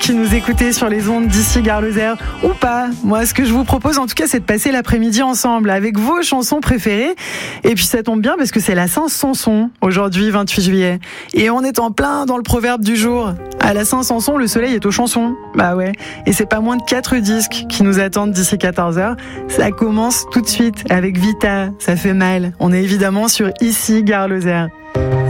qui nous écoutez sur les ondes d'ici Gare Lozère ou pas. Moi, ce que je vous propose en tout cas, c'est de passer l'après-midi ensemble avec vos chansons préférées. Et puis ça tombe bien parce que c'est la Saint-Samson aujourd'hui, 28 juillet. Et on est en plein dans le proverbe du jour. À la Saint-Samson, le soleil est aux chansons. Bah ouais. Et c'est pas moins de 4 disques qui nous attendent d'ici 14h. Ça commence tout de suite avec Vita. Ça fait mal. On est évidemment sur ici Gare Lozère.